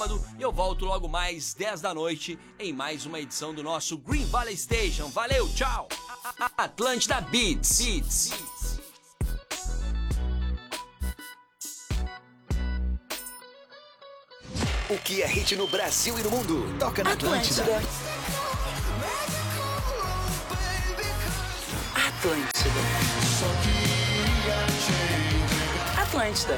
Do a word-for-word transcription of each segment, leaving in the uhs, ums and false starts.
E eu volto logo mais dez da noite em mais uma edição do nosso Green Valley Station. Valeu, tchau! Atlântida Beats. Beats. O que é hit no Brasil e no mundo? Toca na Atlântida. Atlântida. Atlântida.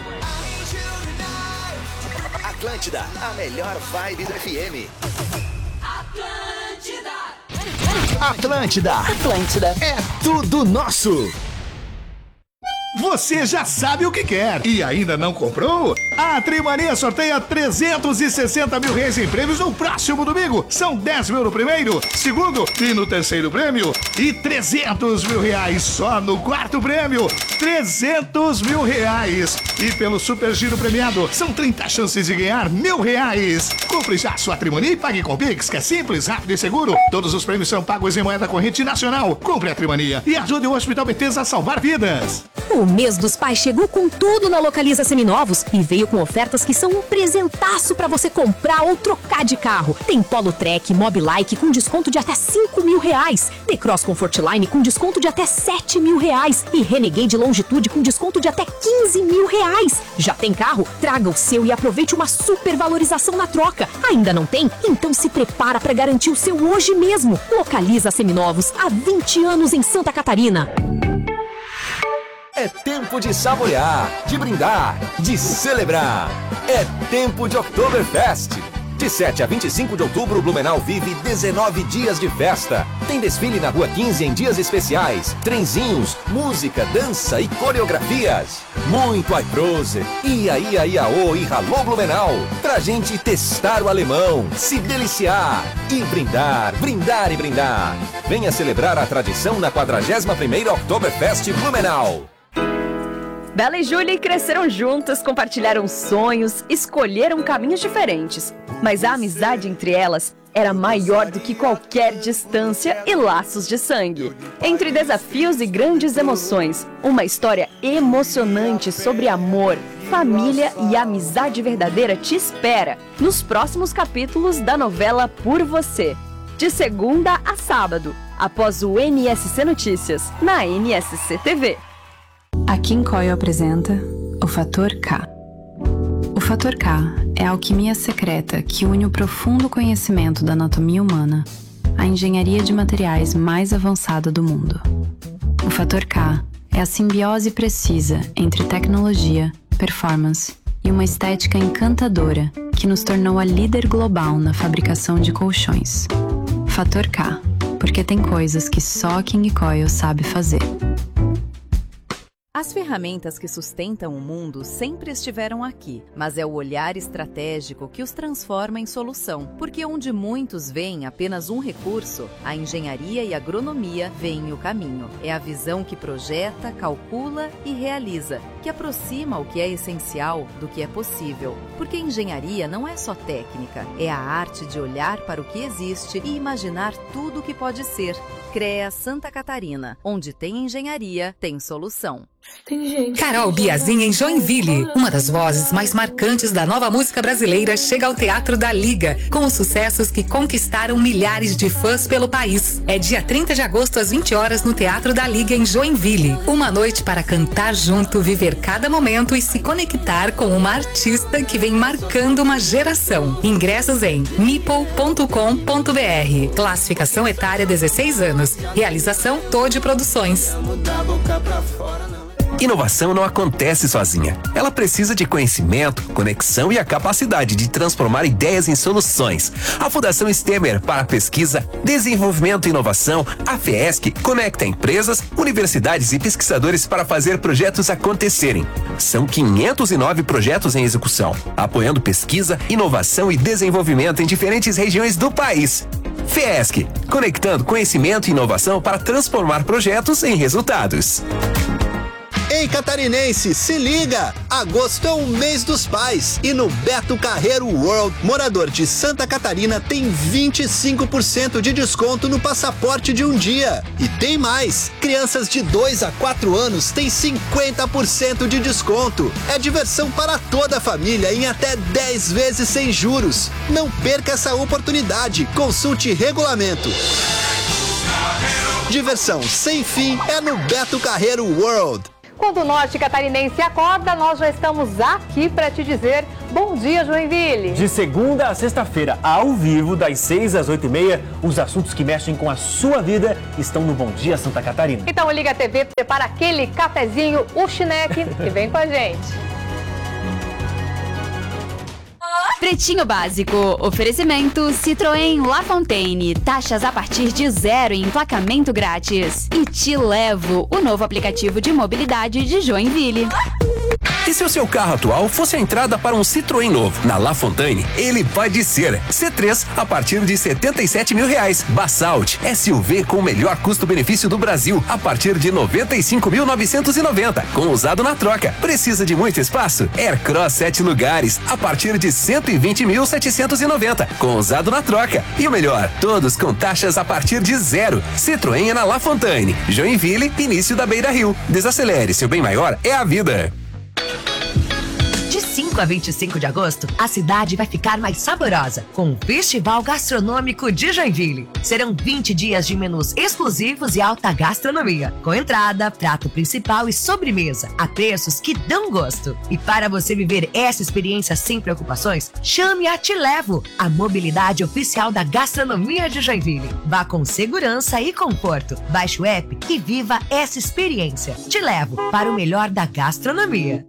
Atlântida, a melhor vibe do F M. Atlântida. Atlântida. Atlântida. É tudo nosso. Você já sabe o que quer e ainda não comprou? A Trimania sorteia trezentos e sessenta mil reais em prêmios no próximo domingo. São dez mil no primeiro, segundo e no terceiro prêmio. E trezentos mil reais só no quarto prêmio. trezentos mil reais. E pelo Super Giro premiado, são trinta chances de ganhar mil reais. Compre já sua Trimania e pague com Pix, que é simples, rápido e seguro. Todos os prêmios são pagos em moeda corrente nacional. Compre a Trimania e ajude o Hospital Bethesda a salvar vidas. O mês dos pais chegou com tudo na Localiza Seminovos e veio com ofertas que são um presentaço para você comprar ou trocar de carro. Tem Polo Trek, Mobilike com desconto de até cinco mil reais. T-Cross Comfortline com desconto de até sete mil reais. E Renegade Longitude com desconto de até quinze mil reais. Já tem carro? Traga o seu e aproveite uma super valorização na troca. Ainda não tem? Então se prepara para garantir o seu hoje mesmo. Localiza Seminovos, há vinte anos em Santa Catarina. É tempo de saborear, de brindar, de celebrar. É tempo de Oktoberfest. De sete a vinte e cinco de outubro, Blumenau vive dezenove dias de festa. Tem desfile na Rua quinze em dias especiais, trenzinhos, música, dança e coreografias. Muito Aiprose, Ia Ia Iaô e Ralô Blumenau. Pra gente testar o alemão, se deliciar e brindar, brindar e brindar. Venha celebrar a tradição na quadragésima primeira Oktoberfest Blumenau. Bela e Julie cresceram juntas, compartilharam sonhos, escolheram caminhos diferentes. Mas a amizade entre elas era maior do que qualquer distância e laços de sangue. Entre desafios e grandes emoções, uma história emocionante sobre amor, família e amizade verdadeira te espera nos próximos capítulos da novela Por Você. De segunda a sábado, após o N S C Notícias, na N S C T V. A Kim Coyle apresenta o Fator K. O Fator K é a alquimia secreta que une o profundo conhecimento da anatomia humana à engenharia de materiais mais avançada do mundo. O Fator K é a simbiose precisa entre tecnologia, performance e uma estética encantadora que nos tornou a líder global na fabricação de colchões. Fator K, porque tem coisas que só a King Coyle sabe fazer. As ferramentas que sustentam o mundo sempre estiveram aqui, mas é o olhar estratégico que os transforma em solução, porque onde muitos veem apenas um recurso, a engenharia e a agronomia veem o caminho. É a visão que projeta, calcula e realiza, que aproxima o que é essencial do que é possível. Porque engenharia não é só técnica, é a arte de olhar para o que existe e imaginar tudo o que pode ser. CREA Santa Catarina, onde tem engenharia, tem solução. Carol Biazin em Joinville, uma das vozes mais marcantes da nova música brasileira, chega ao Teatro da Liga, com os sucessos que conquistaram milhares de fãs pelo país. É dia trinta de agosto às vinte horas no Teatro da Liga em Joinville. Uma noite para cantar junto, viver cada momento e se conectar com uma artista que vem marcando uma geração. Ingressos em nipple ponto com ponto br. Classificação etária dezesseis anos. Realização Todd Produções. Inovação não acontece sozinha. Ela precisa de conhecimento, conexão e a capacidade de transformar ideias em soluções. A Fundação Stemer para Pesquisa, Desenvolvimento e Inovação, a FESC, conecta empresas, universidades e pesquisadores para fazer projetos acontecerem. São quinhentos e nove projetos em execução, apoiando pesquisa, inovação e desenvolvimento em diferentes regiões do país. FESC, conectando conhecimento e inovação para transformar projetos em resultados. Ei, catarinense, se liga! Agosto é o mês dos pais e no Beto Carreiro World, morador de Santa Catarina tem vinte e cinco por cento de desconto no passaporte de um dia. E tem mais! Crianças de dois a quatro anos têm cinquenta por cento de desconto. É diversão para toda a família em até dez vezes sem juros. Não perca essa oportunidade. Consulte regulamento. Diversão sem fim é no Beto Carreiro World. Quando o norte catarinense acorda, nós já estamos aqui para te dizer bom dia, Joinville. De segunda a sexta-feira, ao vivo, das seis às oito e meia, os assuntos que mexem com a sua vida estão no Bom Dia Santa Catarina. Então liga a T V, prepara aquele cafezinho, o chineque e vem com a gente. Pretinho Básico. Oferecimento Citroën La Fontaine. Taxas a partir de zero e emplacamento grátis. E Te Levo, o novo aplicativo de mobilidade de Joinville. E se o seu carro atual fosse a entrada para um Citroën novo? Na La Fontaine, ele pode ser C três a partir de setenta e sete mil reais. Basalt, S U V com o melhor custo-benefício do Brasil a partir de noventa e cinco mil novecentos e noventa, com usado na troca. Precisa de muito espaço? Aircross sete lugares a partir de cento e vinte mil setecentos e noventa, com usado na troca. E o melhor, todos com taxas a partir de zero. Citroën é na La Fontaine, Joinville, início da Beira Rio. Desacelere, seu bem maior é a vida. De cinco a vinte e cinco de agosto, a cidade vai ficar mais saborosa com o Festival Gastronômico de Joinville. Serão vinte dias de menus exclusivos e alta gastronomia, com entrada, prato principal e sobremesa, a preços que dão gosto. E para você viver essa experiência sem preocupações, chame a Te Levo, a mobilidade oficial da gastronomia de Joinville. Vá com segurança e conforto. Baixe o app e viva essa experiência. Te Levo para o melhor da gastronomia.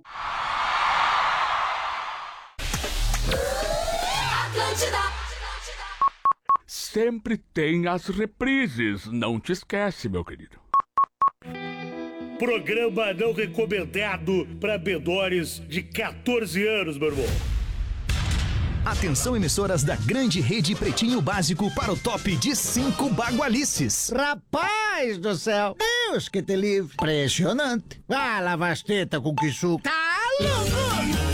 Sempre tem as reprises, não te esquece, meu querido. Programa não recomendado para menores de quatorze anos, meu irmão. Atenção, emissoras da grande rede Pretinho Básico para o top de cinco bagualices. Rapaz do céu, Deus que te livre. Impressionante. Vai lavar as tetas com que suco. Tá louco!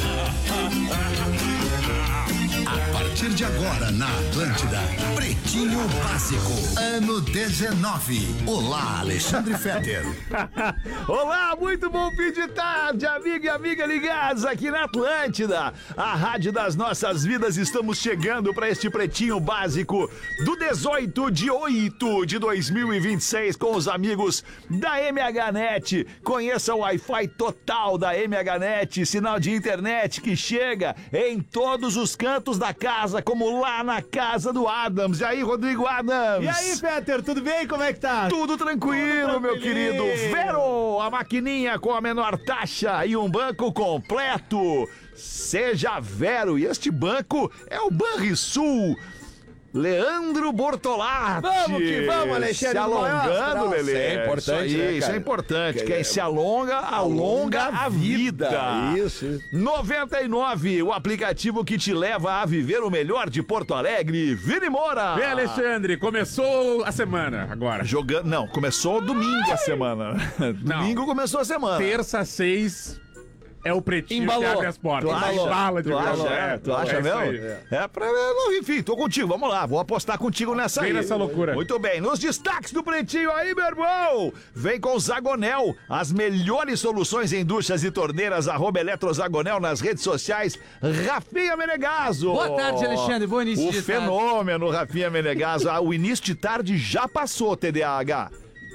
A partir de agora, na Atlântida, Pretinho Básico, ano dezenove. Olá, Alexandre Fetter. Olá, muito bom fim de tarde, amigo e amiga ligados aqui na Atlântida, a rádio das nossas vidas. Estamos chegando para este Pretinho Básico do dezoito de oito de dois mil e vinte e seis com os amigos da M H Net. Conheça o Wi-Fi total da M H Net, sinal de internet que chega em todos os cantos da casa, como lá na casa do Adams. E aí, Rodrigo Adams? E aí, Peter, tudo bem? Como é que tá? Tudo tranquilo, tudo meu querido. Vero, a maquininha com a menor taxa e um banco completo. Seja Vero. E este banco é o Banrisul. Leandro Bortolatti. Vamos que vamos, Alexandre. Se alongando, Lelê. Isso é importante, Isso, aí, né, isso é importante. Quem se alonga, alonga a vida. Isso, isso. noventa e nove, o aplicativo que te leva a viver o melhor de Porto Alegre. Vini Moura. Vem, Alexandre. Começou a semana agora. Jogando. Não, começou domingo a semana. Domingo começou a semana. Terça, seis. É o Pretinho Embalou. que abre as portas. Tu acha? Embala de Tu verdade. acha, é, tu acha é mesmo? É. É pra... Enfim, tô contigo, vamos lá. Vou apostar contigo nessa Vem aí. nessa loucura. Muito bem, nos destaques do Pretinho aí, meu irmão. Vem com o Zagonel, as melhores soluções em duchas e torneiras, arroba Eletrozagonel nas redes sociais. Rafinha Menegaso. Boa tarde, Alexandre, bom início o de tarde. O fenômeno Rafinha Menegaso. Ah, o início de tarde já passou, T D A H.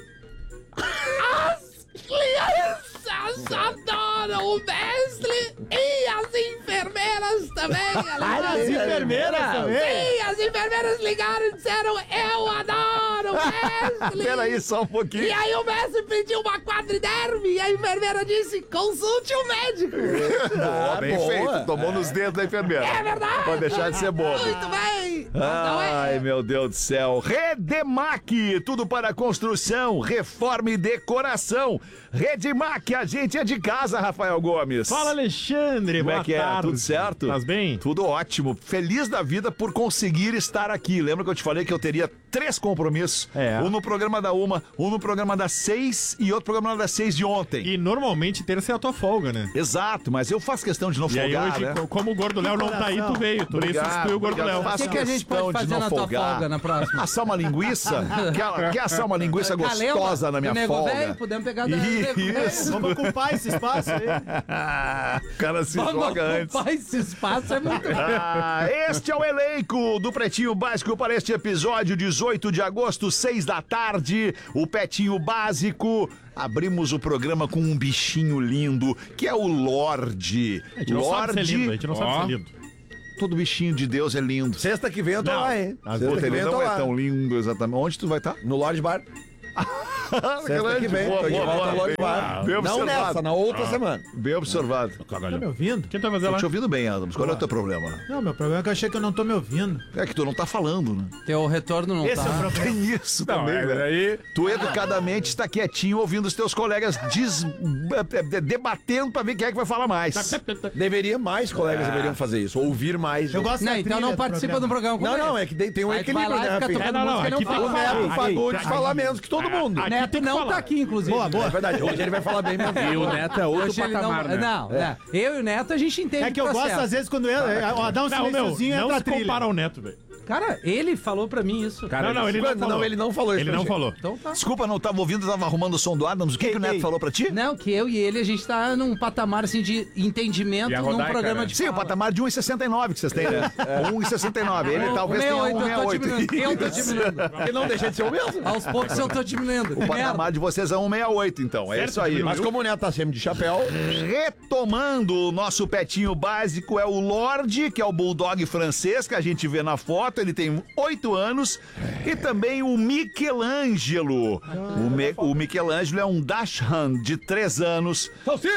As crianças adoram o mestre e as enfermeiras também, Alexandre. As enfermeiras também? Sim, as enfermeiras ligaram e disseram, eu adoro o mestre. Peraí, só um pouquinho. E aí o mestre pediu uma quadriderme e a enfermeira disse, consulte o médico. Boa, bem boa. feito. Tomou nos dedos da enfermeira. É verdade. Pode deixar de ser bobo. Muito bem. Mas não é. Ai, meu Deus do céu. Redemac, tudo para construção, reforma e decoração. Redemac, a gente é de casa, Rafael Gomes. Fala, Alexandre. Como Boa é que tarde. é? Tudo certo? Estás bem? Tudo ótimo. Feliz da vida por conseguir estar aqui. Lembra que eu te falei que eu teria três compromissos. É. Um no programa da uma, um no programa das seis e outro programa das seis de ontem. E normalmente terça é a tua folga, né? Exato, mas eu faço questão de não E folgar, aí hoje, né? co- como o Gordo Léo não tá aí, tu veio. Tu veio substituir o Gordo Léo. Faço O que que a gente questão pode de fazer não na tua folgar. folga na próxima? Assar uma linguiça? quer, quer assar uma linguiça Calema, gostosa na minha do nego folga? velho, podemos pegar da nego velho. Isso. Vamos ocupar esse espaço aí. O cara se Vamos joga antes. ocupar esse espaço, é muito... Ah, este é o elenco do Pretinho Básico para este episódio, dezoito de agosto, seis da tarde. O Pretinho Básico. Abrimos o programa com um bichinho lindo, que é o Lorde. A gente não sabe se é lindo, a gente não sabe se é lindo. Todo bichinho de Deus é lindo. Sexta que vem eu tô Não. lá, hein? Às Sexta vezes que vem ele eu tô não é lá. tão lindo exatamente. Onde tu vai estar? No Lorde Bar. Sexta que vem, Boa, tô de boa, volta boa. no Lorde Bar. Bem Não observado. nessa, na outra semana. Bem observado. Tá me ouvindo? Quem tá fazendo Tô lá? te ouvindo bem, Adams. Qual é o teu problema? Não, meu problema é que eu achei que eu não tô me ouvindo. É que tu não tá falando, né? Teu retorno não Esse tá. é o problema. Tem isso Não, também, é, velho. daí- Tu educadamente está quietinho ouvindo os teus colegas des- eh, debatendo pra ver quem é que vai falar mais. Deveria mais colegas deveriam fazer isso, ouvir mais. Eu gosto Não, da então trilha não do participa do programa com Não, ele. não, é que tem, tem um Aí tu vai equilíbrio, lá e né, fica Rafinha? tocando não, não, música e aqui não tem O fala. que Neto Aí, Fagundes aí, fala aí. menos que todo mundo. O Neto não tá aqui, inclusive. Boa, boa. É verdade, hoje ele vai falar bem menos. E o Neto é outro Hoje ele não, patamar, né? não, né? Eu e o Neto a gente entende É que eu tá gosto, certo. às vezes, quando eu, é, ó, dá um Não, meu, silênciozinho, não entra a se trilha. compara ao Neto, velho. Cara, ele falou pra mim isso. Não, não, ele não Quando? falou. Não, ele não falou isso Ele pra não gente. falou. Então tá. Desculpa, não tava ouvindo, tava arrumando o som do Adams. O que, que o Neto ei. falou pra ti? Não, que eu e ele, a gente tá num patamar, assim, de entendimento E a num Rodaica, programa né? de Sim, o fala. patamar de um e sessenta e nove que vocês têm, né? um e sessenta e nove. Ele Um talvez tenha um sessenta e oito, eu tô diminuindo. Eu tô Isso. diminuindo. Porque não deixa de ser o mesmo. Aos poucos eu tô diminuindo. O patamar de vocês é um sessenta e oito, então. É Certo, isso aí. Mas como o Neto tá sempre de chapéu, Retomando o nosso petinho básico, é o Lorde, que é o bulldog francês que a gente vê na foto. Ele tem oito anos. E também o Michelangelo. O, Me, o Michelangelo é um dachshund de três anos.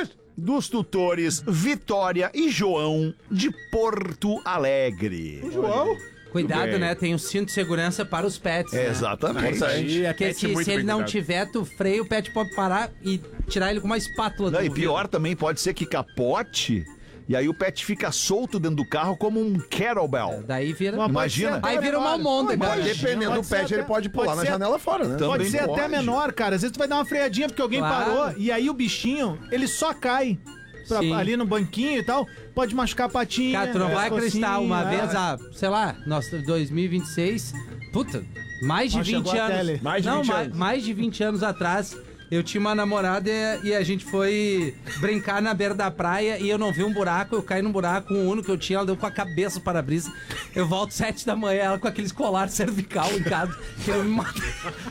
Dos tutores Vitória e João de Porto Alegre. João? Cuidado, bem. né? Tem um cinto de segurança para os pets. né? Exatamente. Aí é Porque pet se, muito se ele bem não cuidado. tiver, tu freia, o pet pode parar e tirar ele com uma espátula. Não, do e vidro. pior também pode ser que capote e aí o pet fica solto dentro do carro como um kettlebell. Daí vira... Mas pode Imagina. ser até Aí vira uma menor. almôndega. Pode- dependendo pode do ser pet, até- ele pode pular pode na ser- janela fora, né? Também Pode ser até pode. menor, cara. Às vezes tu vai dar uma freadinha porque alguém Claro. parou e aí o bichinho, ele só cai pra- Sim. ali no banquinho e tal. Pode machucar a patinha. Cara, tu não vai pescocinho, acreditar, uma é. vez, ah, sei lá, nossa, dois mil e vinte e seis, puta, mais de Ó, chegou vinte a anos. tele. Mais de não, vinte mais, anos. mais de vinte anos atrás, eu tinha uma namorada e, e a gente foi brincar na beira da praia e eu não vi um buraco, eu caí num buraco, um uno que eu tinha, ela deu com a cabeça para a brisa. Eu volto sete da manhã, ela com aqueles colar cervical em casa, que eu me matei.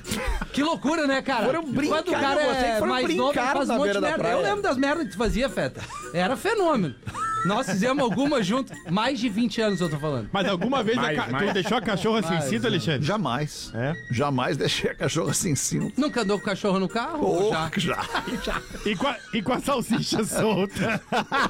Que loucura, né, cara? Foram brincar, Quando o cara eu gostei que é foram mais novo, ele brincar faz um na monte de beira da merda. praia. Eu lembro das merdas que tu fazia, Feta. Era fenômeno. Nós fizemos algumas junto, mais de vinte anos eu tô falando. Mas alguma vez Mais, a ca- mais. tu deixou a cachorra sem Mais, cinto, né? Alexandre? Jamais. É? Jamais deixei a cachorra sem cinto. Nunca andou com o cachorro no carro? Oh, Ou já? já. E com a, e com a salsicha solta.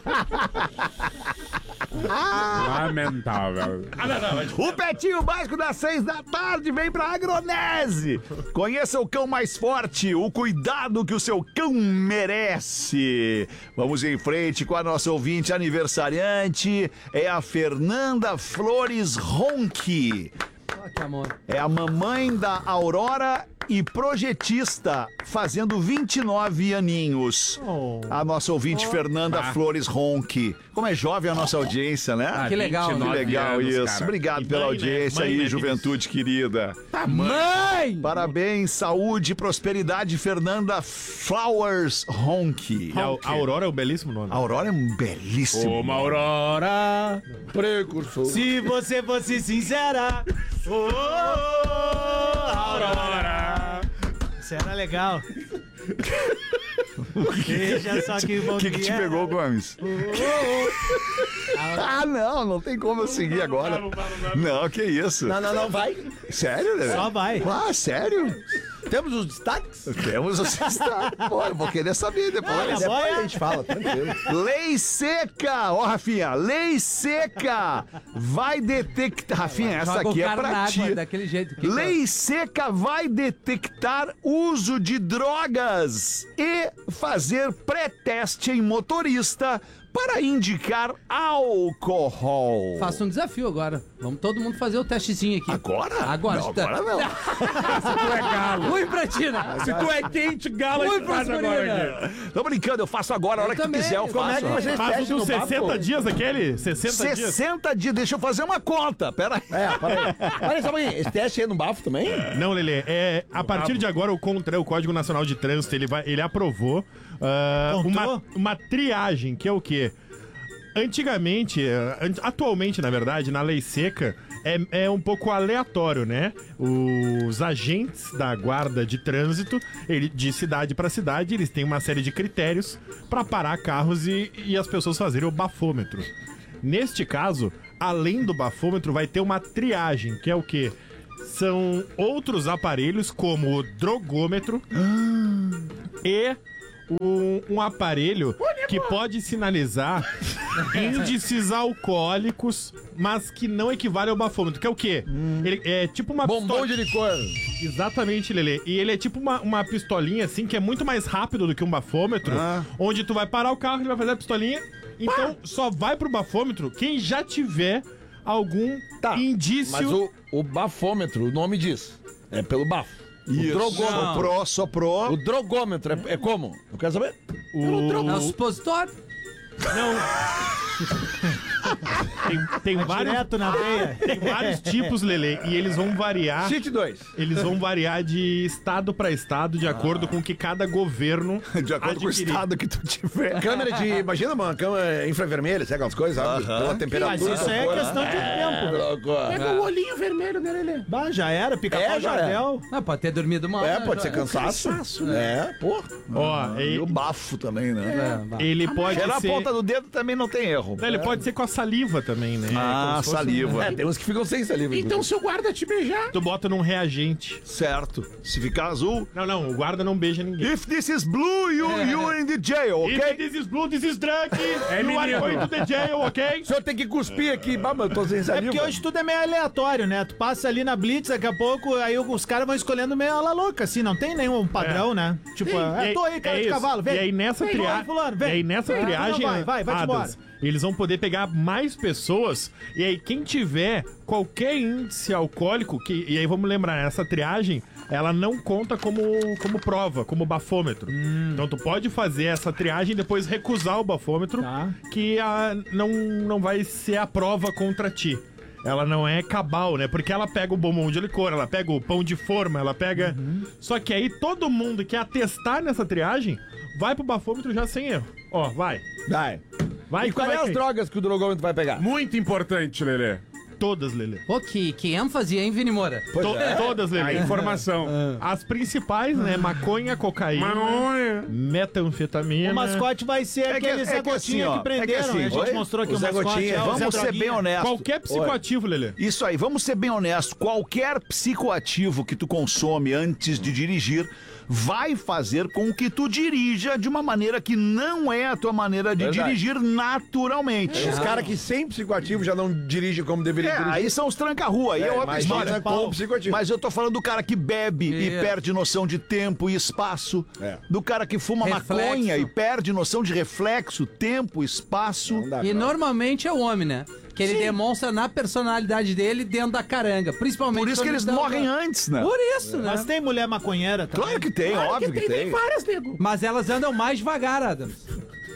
Lamentável. O Petinho Básico das seis da tarde vem pra Agronese. Conheça o cão mais forte, o cuidado que o seu cão merece. Vamos em frente com a nossa ouvinte aniversariante, é a Fernanda Flores Ronchi. Ah, que amor. É a mamãe da Aurora e projetista, fazendo vinte e nove aninhos. Oh. A nossa ouvinte Fernanda Ah. Flores Ronchi. Como é jovem a nossa audiência, né? Ah, Que legal, Que né? legal anos, isso. cara. Obrigado E pela mãe, né? audiência Mãe, aí, né, juventude querida. Mãe! Parabéns, saúde e prosperidade, Fernanda Flowers Ronchi. E a, a Aurora é um belíssimo nome. A Aurora é um belíssimo. Uma aurora. precursor. Se você fosse sincera. Oh, Aurora. Isso era legal. Veja só que bom O que, que te é. pegou, Gomes? Ah, não, não tem como eu seguir agora. Não, que isso. Não, não, não, vai. Sério, né? Só vai. Ah, sério? Temos os destaques? Temos os destaques. Pô, eu vou querer saber depois. Olha, depois a gente fala, tranquilo. Lei seca! Ó, Rafinha, lei seca vai detectar. Rafinha, essa Joga o aqui é cara pra na ti. água, daquele jeito. Que Lei seca vai detectar uso de drogas e fazer pré-teste em motorista para indicar álcool. Faça um desafio agora. Vamos todo mundo fazer o testezinho aqui. Agora? Agora. Não, agora não. Se tu é galo. Ui, Pretina. Se tu é quente, galo Ui, é faz agora aqui. Tô brincando, eu faço agora, a hora Eu que também. tu quiser, eu Como é faço. que vocês Faz testam um dos no sessenta bafo? dias aquele? sessenta dias. sessenta dias, deixa eu fazer uma conta, pera aí. É, peraí. Olha só, mãe, esse teste aí é no bafo também? Não, Lelê, é, a partir de agora o CONTRAN, o Código Nacional de Trânsito, ele, vai, ele aprovou ah, uma, uma triagem, que é o quê? Antigamente, eh, an- atualmente, na verdade, na lei seca, é, é um pouco aleatório, né? Os agentes da guarda de trânsito, ele, de cidade para cidade, eles têm uma série de critérios para parar carros e, e as pessoas fazerem o bafômetro. Neste caso, além do bafômetro, vai ter uma triagem, que é o quê? São outros aparelhos, como o drogômetro e um, um aparelho que pode sinalizar índices alcoólicos, mas que não equivale ao bafômetro, que é o quê? Ele é tipo uma Bombom de licor. Exatamente, Lelê. E ele é tipo uma, uma pistolinha, assim, que é muito mais rápido do que um bafômetro, Ah. onde tu vai parar o carro, ele vai fazer a pistolinha, então só vai pro bafômetro quem já tiver algum indício... Mas o, o bafômetro, o nome diz. É pelo bafo. Isso. O drogômetro. Soprou, soprou. O drogômetro é, é como? Eu quero saber. O... É o supositório. Tem, tem vários, direto na veia. tem vários tipos, Lelê, e eles vão variar. Cite dois. Eles vão variar de estado para estado, de acordo com o que cada governo De acordo com o adquirir. estado que tu tiver. Câmera de. Imagina uma câmera infravermelha, sabe aquelas coisas? Sabe? Pela temperatura. Mas isso aí é questão de tempo. Pega o olhinho vermelho dele, Lelê. Bah, já era, pica-pau, É, já era. jardel. Não, pode ter dormido mal. É, né, pode ser Joel? cansaço. É, pô. Ó, E e- o bafo também, né? É, vai. ele pode Cheirar a ser. ponta do dedo também não tem erro. Não, ele pode ser com a saliva também, né? Ah, Como se fosse saliva. É, tem uns que ficam sem saliva. Então, se o guarda te beijar, um- Tu bota num reagente. Certo. Se ficar azul. Não, não, o guarda não beija ninguém. If this is blue, you, you in the jail, If ok? this is blue, this is drunk. É you are menino. going to the jail, ok? O senhor tem que cuspir aqui. Bah, mas eu tô sem É saliva. porque hoje tudo é meio aleatório, né? Tu passa ali na Blitz, daqui a pouco, aí os caras vão escolhendo meio ala louca, assim, não tem nenhum padrão, né? Tipo, é, tô aí, cara é de isso. cavalo, vem. E aí nessa Vem, triagem, fulano, vem. e aí nessa Vem. triagem, Não, vai, vai, vai-te Adas, embora. eles vão poder pegar mais pessoas e aí quem tiver qualquer índice alcoólico, que, e aí vamos lembrar, essa triagem, ela não conta como, como prova, como bafômetro. Hum. Então tu pode fazer essa triagem e depois recusar o bafômetro, Tá. que a, não, não vai ser a prova contra ti. Ela não é cabal, né? Porque ela pega o bombom de licor, ela pega o pão de forma, ela pega... Uhum. Só que aí todo mundo que atestar nessa triagem vai pro bafômetro já sem erro. Ó, vai. Vai. Vai E que quais vai é as cair. drogas que o drogômetro vai pegar? Muito importante, Lelê. Todas, Lelê. Pô, que, que ênfase, hein, Vini Moura? To- é. Todas, A Lelê. informação. As principais, né? Maconha, cocaína, Maconha. metanfetamina. O mascote vai ser É que- aquele é Zé que assim, Gotinha ó, que prenderam, é que assim, né? A gente oi? mostrou aqui O o, Zé mascote. Gotinha, é o vamos Zé ser Droguinha. bem honestos. Qualquer psicoativo, Lelê. Isso aí, vamos ser bem honestos. Qualquer psicoativo que tu consome antes de dirigir vai fazer com que tu dirija de uma maneira que não é a tua maneira de Verdade. dirigir naturalmente. Os caras que sem psicoativo já não dirigem como deveriam É, dirigir. aí são os tranca-rua, aí é, É, outra imagina história. com psicoativo. Mas eu tô falando do cara que bebe e Isso. perde noção de tempo e espaço. É. Do cara que fuma Reflexo. maconha e perde noção de reflexo, tempo, espaço. Não dá, E não. normalmente é o homem, né? Que ele demonstra na personalidade dele dentro da caranga. Principalmente Por isso que quando eles tá- morrem antes, né? Por isso, né? Mas tem mulher maconheira também. Claro que tem, claro óbvio que, que tem, tem. tem várias, nego. Mas elas andam mais devagar, Adams.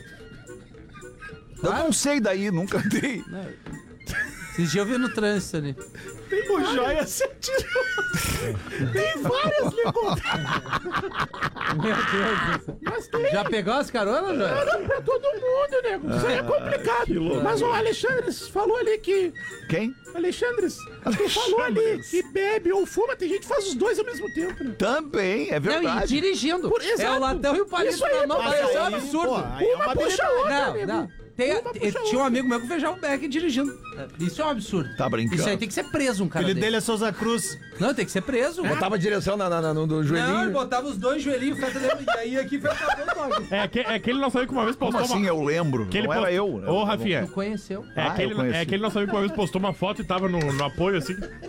Eu não sei daí, nunca dei. Esses dias eu vi no trânsito ali. O joia se atirou. Tem várias, nego. Meu Deus do céu. Mas tem. Já pegou as caronas, Joel? Não, pra todo mundo, nego. Isso aí é complicado. Mas o Alexandre falou ali que... Quem? Alexandre, tu falou ali que bebe ou fuma, tem gente que faz os dois ao mesmo tempo, né? Também, é Não, e verdade. dirigindo. Por- É exato. o latão e o palito Isso aí, na mão. mas Isso é um aí, absurdo. pô, aí é Uma uma puxa a habilidade. outra, Não, nego. não. Tem, Uma puxa a tinha um outra. amigo meu que feijava o beck dirigindo. Isso é um absurdo. Tá brincando. Isso aí tem que ser preso, um O cara filho dele. dele é Souza Cruz. Não, tem que ser preso. Botava a direção na, na, na- no, no joelhinho. Não, ele botava os dois joelhinhos, feta dele, e aí aqui foi o toque. É, aque- é aquele nosso amigo que uma vez Como postou assim uma... eu lembro? Que ele Não era post- eu. né? Ô, Rafinha. Não conheceu. É, Ah, aquele, eu conheci. é aquele nosso amigo que uma vez postou uma foto e tava no, no apoio, assim.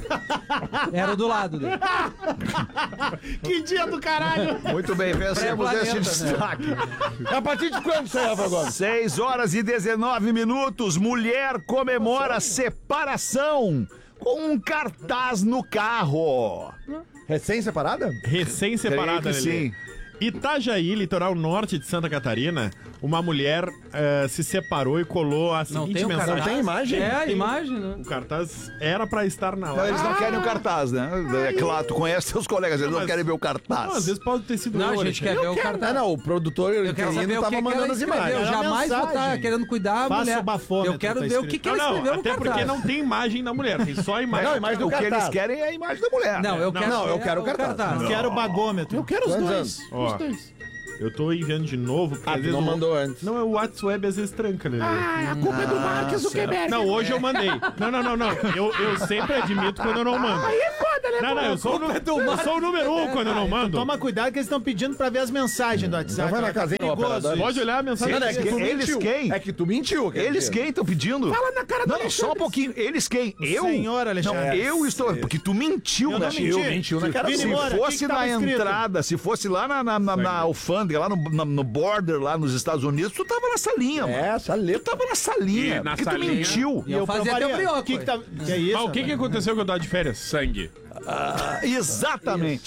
Era o do lado dele. Que dia do caralho! Muito bem, vencemos este destaque. A partir de quando você agora? seis horas e dezenove minutos. Mulher comemora separação com um cartaz no carro. Recém-separada? Recém-separada, Creio que Lelê. sim. Itajaí, litoral norte de Santa Catarina, uma mulher eh, se separou e colou a Não seguinte tem o mensagem. cartaz? Não tem imagem? É, a Tem. imagem, né? O cartaz era pra estar na Não, hora. eles não querem o cartaz, né? É claro, tu conhece seus colegas, eles não Mas- querem ver o cartaz. Não, às vezes pode ter sido Não, eu, a gente Alexandre. quer ver Eu o quero- cartaz. Ah, não, o produtor Eu quero saber interino o tava que, que mandando ela as escreveu. imagens. Eu Era jamais vou mensagem. estar querendo cuidar da Faça mulher. o bafômetro, Eu quero tá ver o que, escrito. que ela Não, escreveu não, no até porque cartaz. não tem imagem da mulher, tem só a imagem. Não, a imagem do O que cartaz. eles querem é a imagem da mulher. Não, eu Não, quero não, eu ver quero o cartaz. Eu quero o bagômetro. Eu quero os Quantos dois. anos? Ó, Os dois. eu tô enviando de novo, porque Ah, às tu vezes não o- mandou antes. Não, o WhatsApp às vezes tranca, Lelê. Ah, a culpa é do Mark Zuckerberg. Não, hoje eu mandei. Não, não, não, não. Eu, eu sempre admito quando eu não mando. Aí é foda, né? Não, não, eu sou, o nu- eu sou o número um quando eu não mando. Toma cuidado que eles estão pedindo pra ver as mensagens do WhatsApp. Então vai na Tá casinha, perigoso operador. isso. Pode olhar a mensagem. Não, não, é que tu Eles mentiu. quem? É que tu mentiu. quer Eles dizer. quem estão pedindo? Fala na cara do Não, não, só um Alexandre. pouquinho. Eles quem? Eu? Senhor Alexandre. Não, eu estou. Porque tu mentiu, Eu né? não menti. Eu mentiu na cara. Vini Se Moura, fosse o que que na tava escrito? entrada, se fosse lá na, na, na, na alfândega, lá no, na- no border, lá nos Estados Unidos, tu tava na salinha, mano. É, essa Tu letra. tava na salinha. E na porque salinha- tu mentiu. E eu fazia até o brioco. O que que tá... Que é isso? Mas o que, que aconteceu que eu tava de férias? Sangue. Ah, exatamente.